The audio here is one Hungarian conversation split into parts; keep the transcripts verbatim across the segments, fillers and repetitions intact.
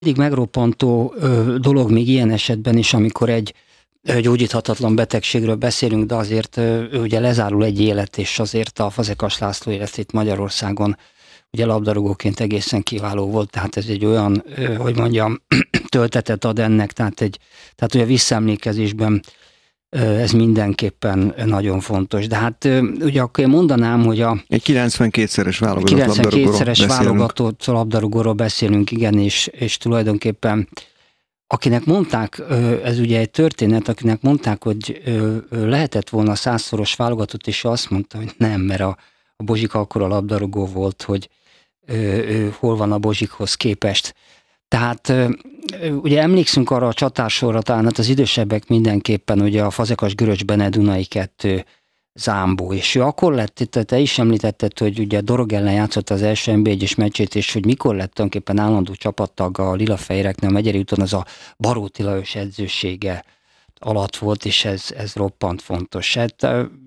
Mindig megroppantó ö, dolog még ilyen esetben is, amikor egy ö, gyógyíthatatlan betegségről beszélünk, de azért ö, ugye lezárul egy élet, és azért a Fazekas László életét Magyarországon ugye labdarúgóként egészen kiváló volt, tehát ez egy olyan, ö, hogy mondjam, töltetet ad ennek, tehát, egy, tehát ugye visszaemlékezésben ö, ez mindenképpen nagyon fontos. De hát ö, ugye akkor én mondanám, hogy a egy kilencvenkétszeres válogatott kilencvenkétszeres labdarúgóról válogatott labdarúgóról beszélünk, igen, és, és tulajdonképpen akinek mondták, ez ugye egy történet, akinek mondták, hogy lehetett volna százszoros válogatott, és azt mondta, hogy nem, mert a, a Bozsik akkor a labdarúgó volt, hogy ő, ő, hol van a Bozsikhoz képest. Tehát ugye emlékszünk arra a csatársorra, talán hát az idősebbek mindenképpen, ugye a Fazekas Göröcs Bene Dunai kettő Zámbó, és ő akkor lett, te is említetted, hogy ugye Dorog ellen játszott az első en bé egyes meccsét, és hogy mikor lett tulajdonképpen állandó csapattag a Lilafehéreknél, a Megyeri úton, az a Baróti Lajos edzősége alatt volt, és ez, ez roppant fontos. Hát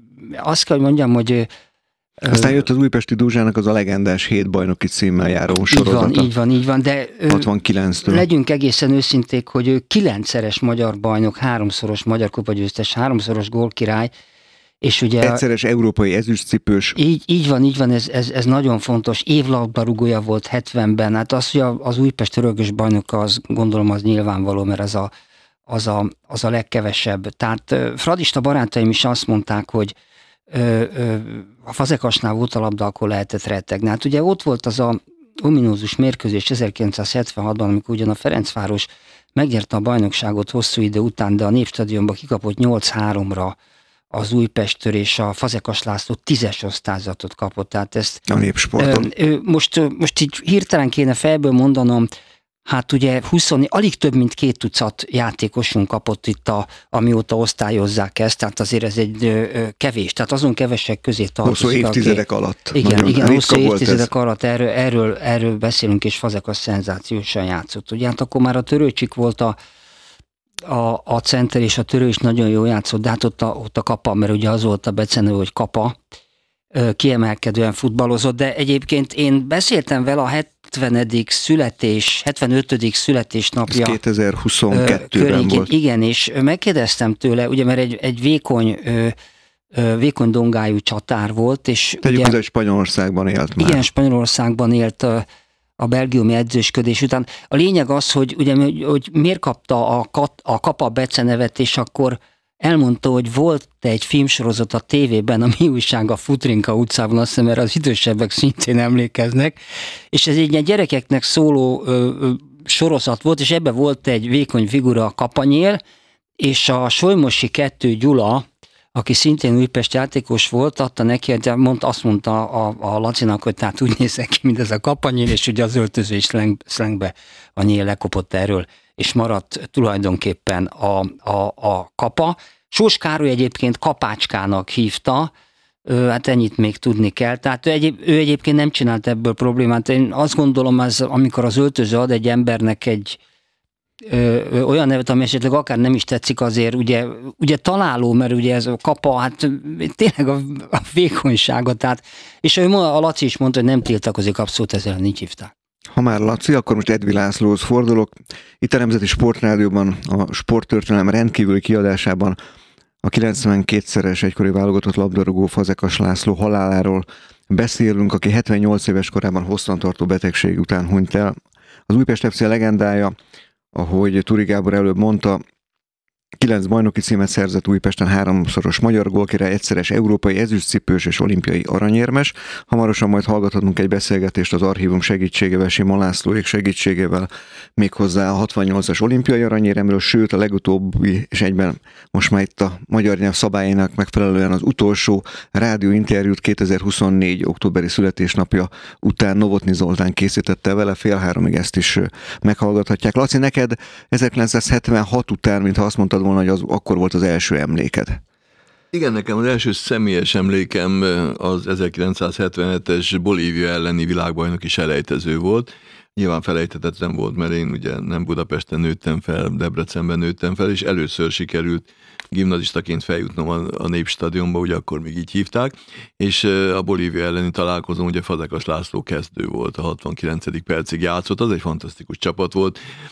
azt kell, hogy mondjam, hogy aztán jött az Újpesti Dózsának az a legendás hét bajnoki címmel járó sorozata. Így van, így van, így van, de hatvankilenctől legyünk egészen őszinték, hogy ő kilencszeres magyar bajnok, háromszoros magyar kupagyőztes, háromszoros gólkirály, és ugye egyszeres európai ezüstcipős. Így, így van, így van, ez, ez, ez nagyon fontos. Évlabdarúgója volt hetvenben, hát az, hogy az Újpest örökös bajnoka, az gondolom az nyilvánvaló, mert az a, az a, az a legkevesebb. Tehát fradista barátaim is azt mondták, hogy ö, ö, a Fazekasnál volt a labda, akkor lehetett rettegni. Hát ugye ott volt az a ominózus mérkőzés ezerkilencszázhetvenhatban, amikor ugyan a Ferencváros megnyerte a bajnokságot hosszú idő után, de a Népstadionba kikapott nyolc háromra az Újpesttől, és a Fazekas László tízes osztályzatot kapott. Tehát ezt, a Népsporton. Most, most így hirtelen kéne fejből mondanom, hát ugye húsz, alig több mint két tucat játékosunk kapott itt, a, amióta osztályozzák ezt, tehát azért ez egy kevés, tehát azon kevesek közé tartozik. Hosszú évtizedek aki, alatt. Igen, igen hosszú évtizedek alatt erről, erről, erről beszélünk, és Fazekas szenzációsan játszott. Ugye hát akkor már a Törőcsik volt a A, a center, és a Törő is nagyon jól játszott, de hát ott a, ott a Kapa, mert ugye az volt a becenő, hogy Kapa, kiemelkedően futballozott, de egyébként én beszéltem vele a hetvenedik születés, hetvenötödik születésnapja. Ez kétezer-huszonkettőben volt. Igen, és megkérdeztem tőle, ugye, mert egy, egy vékony, vékony dongájú csatár volt, és tegyük ugye, hozzá, hogy Spanyolországban élt már. Igen, Spanyolországban élt a belgiumi edzősködés után. A lényeg az, hogy, ugye, hogy miért kapta a, kat, a Kapa becenevet, és akkor elmondta, hogy volt egy filmsorozat a tévében, a Mi újság a Futrinka utcában, azt hiszem, mert az idősebbek szintén emlékeznek, és ez egy gyerekeknek szóló ö, ö, sorozat volt, és ebben volt egy vékony figura, a Kapanyél, és a Solymosi kettő Gyula, aki szintén Újpest játékos volt, adta neki, mond, azt mondta a, a Lacinak, hogy tehát úgy nézek ki, mint ez a Kapanyél, és ugye az öltöző is szleng, szlengbe a nyél lekopott erről, és maradt tulajdonképpen a, a, a Kapa. Sós Károly egyébként Kapácskának hívta, hát ennyit még tudni kell. Tehát ő, egyéb, ő egyébként nem csinált ebből problémát. Én azt gondolom, az, amikor az öltöző ad egy embernek egy Ö, ö, olyan nevet, ami esetleg akár nem is tetszik, azért ugye, ugye találó, mert ugye ez a Kapa, hát tényleg a, a vékonysága, tehát, és ő, a Laci is mondta, hogy nem tiltakozik, abszolút ezzel nincs hívták. Ha már Laci, akkor most Edvi Lászlóhoz fordulok. Itt a Nemzeti Sportrádióban, a Sporttörténelem rendkívüli kiadásában a kilencvenkétszeres egykori válogatott labdarúgó Fazekas László haláláról beszélünk, aki hetvennyolc éves korában hosszantartó betegség után hunyt el. Az Újpest ef cé legendája, ahogy Turi Gábor előbb mondta, kilenc bajnoki címet szerzett Újpesten, háromszoros magyar gólkirály, egyszeres európai ezüstcipős és olimpiai aranyérmes. Hamarosan majd hallgathatunk egy beszélgetést az archívum segítségével, Simon Lászlóék segítségével, méghozzá a hatvannyolcas olimpiai aranyéremről, sőt a legutóbbi, és egyben most már itt a magyar nyelv szabályainak megfelelően az utolsó rádióinterjút kétezer-huszonnégy októberi születésnapja után Novotny Zoltán készítette vele, fél háromig ezt is meghallgathatják. Laci, neked ezerkilencszázhetvenhat után, mintha azt mondtad volna, hogy az, akkor volt az első emléked. Igen, nekem az első személyes emlékem az ezerkilencszázhetvenhetes Bolívia elleni világbajnoki selejtező volt. nyilván felejthetetlen volt, mert én ugye nem Budapesten nőttem fel, Debrecenben nőttem fel, és először sikerült gimnazistaként feljutnom a, a Népstadionba, ugye akkor még így hívták, és a Bolívia elleni találkozón ugye Fazekas László kezdő volt, a hatvankilencedik percig játszott, az egy fantasztikus csapat volt,